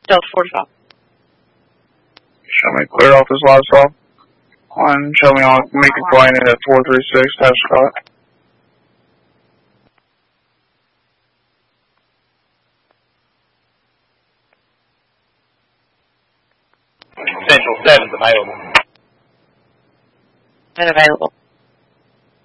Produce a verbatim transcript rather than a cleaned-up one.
Delta forty-five. Show me clear off this last stop. One, show me on, make a plane in at four three six, Task Scott. Central seven's available. Unavailable.